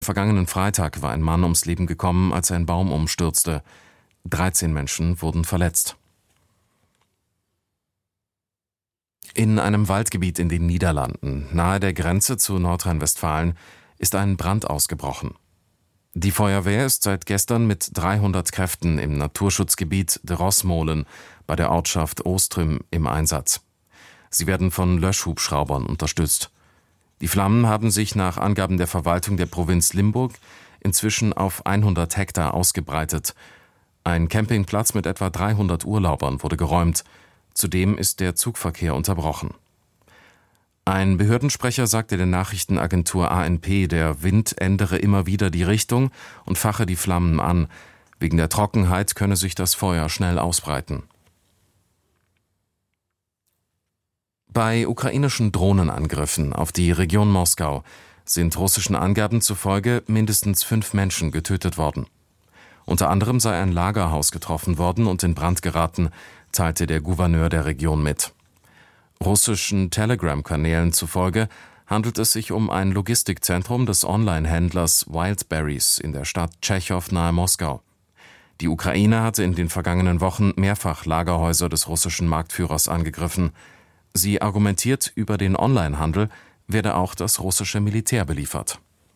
Vergangenen Freitag war ein Mann ums Leben gekommen, als ein Baum umstürzte. 13 Menschen wurden verletzt. In einem Waldgebiet in den Niederlanden, nahe der Grenze zu Nordrhein-Westfalen, ist ein Brand ausgebrochen. Die Feuerwehr ist seit gestern mit 300 Kräften im Naturschutzgebiet de Rosmolen bei der Ortschaft Ostrüm im Einsatz. Sie werden von Löschhubschraubern unterstützt. Die Flammen haben sich nach Angaben der Verwaltung der Provinz Limburg inzwischen auf 100 Hektar ausgebreitet. Ein Campingplatz mit etwa 300 Urlaubern wurde geräumt. Zudem ist der Zugverkehr unterbrochen. Ein Behördensprecher sagte der Nachrichtenagentur ANP, der Wind ändere immer wieder die Richtung und fache die Flammen an. Wegen der Trockenheit könne sich das Feuer schnell ausbreiten. Bei ukrainischen Drohnenangriffen auf die Region Moskau sind russischen Angaben zufolge mindestens 5 Menschen getötet worden. Unter anderem sei ein Lagerhaus getroffen worden und in Brand geraten, teilte der Gouverneur der Region mit. Russischen Telegram-Kanälen zufolge handelt es sich um ein Logistikzentrum des Online-Händlers Wildberries in der Stadt Tschechow nahe Moskau. Die Ukraine hatte in den vergangenen Wochen mehrfach Lagerhäuser des russischen Marktführers angegriffen. Sie argumentiert, über den Onlinehandel werde auch das russische Militär beliefert.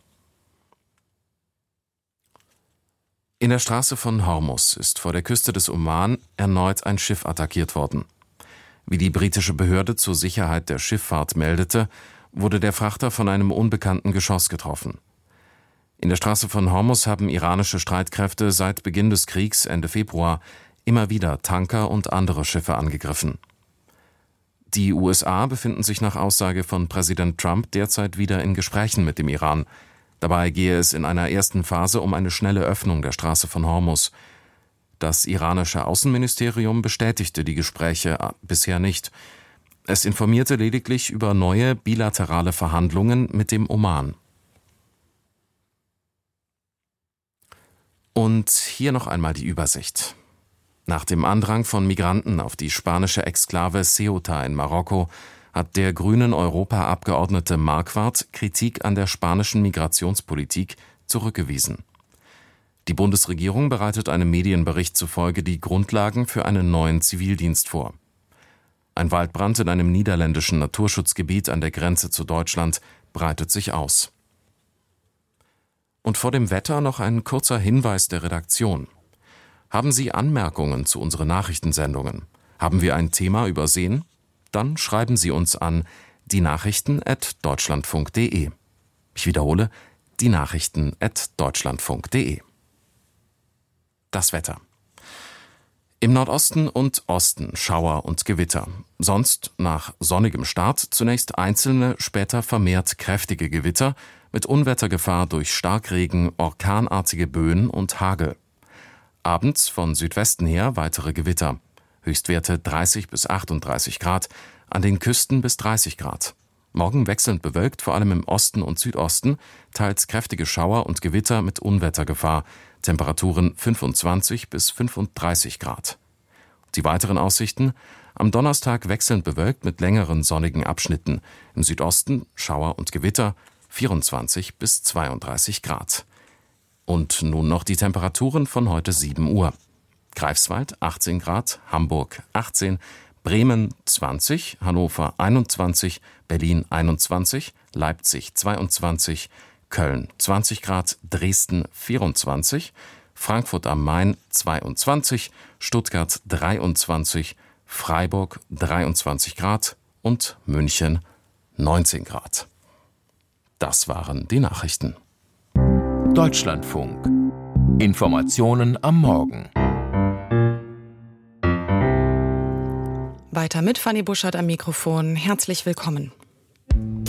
In der Straße von Hormuz ist vor der Küste des Oman erneut ein Schiff attackiert worden. Wie die britische Behörde zur Sicherheit der Schifffahrt meldete, wurde der Frachter von einem unbekannten Geschoss getroffen. In der Straße von Hormuz haben iranische Streitkräfte seit Beginn des Kriegs Ende Februar immer wieder Tanker und andere Schiffe angegriffen. Die USA befinden sich nach Aussage von Präsident Trump derzeit wieder in Gesprächen mit dem Iran. Dabei gehe es in einer ersten Phase um eine schnelle Öffnung der Straße von Hormuz. Das iranische Außenministerium bestätigte die Gespräche bisher nicht. Es informierte lediglich über neue bilaterale Verhandlungen mit dem Oman. Und hier noch einmal die Übersicht. Nach dem Andrang von Migranten auf die spanische Exklave Ceuta in Marokko hat der grünen Europaabgeordnete Marquardt Kritik an der spanischen Migrationspolitik zurückgewiesen. Die Bundesregierung bereitet einem Medienbericht zufolge die Grundlagen für einen neuen Zivildienst vor. Ein Waldbrand in einem niederländischen Naturschutzgebiet an der Grenze zu Deutschland breitet sich aus. Und vor dem Wetter noch ein kurzer Hinweis der Redaktion. Haben Sie Anmerkungen zu unseren Nachrichtensendungen? Haben wir ein Thema übersehen? Dann schreiben Sie uns an dienachrichten@deutschlandfunk.de. Ich wiederhole, dienachrichten@deutschlandfunk.de. Das Wetter. Im Nordosten und Osten Schauer und Gewitter. Sonst nach sonnigem Start zunächst einzelne, später vermehrt kräftige Gewitter mit Unwettergefahr durch Starkregen, orkanartige Böen und Hagel. Abends von Südwesten her weitere Gewitter. Höchstwerte 30 bis 38 Grad, an den Küsten bis 30 Grad. Morgen wechselnd bewölkt, vor allem im Osten und Südosten, teils kräftige Schauer und Gewitter mit Unwettergefahr. Temperaturen 25 bis 35 Grad. Die weiteren Aussichten: am Donnerstag wechselnd bewölkt mit längeren sonnigen Abschnitten. Im Südosten Schauer und Gewitter, 24 bis 32 Grad. Und nun noch die Temperaturen von heute 7 Uhr. Greifswald 18 Grad, Hamburg 18, Bremen 20, Hannover 21, Berlin 21, Leipzig 22, Köln 20 Grad, Dresden 24, Frankfurt am Main 22, Stuttgart 23, Freiburg 23 Grad und München 19 Grad. Das waren die Nachrichten. Deutschlandfunk. Informationen am Morgen. Weiter mit Fanny Buschert am Mikrofon. Herzlich willkommen.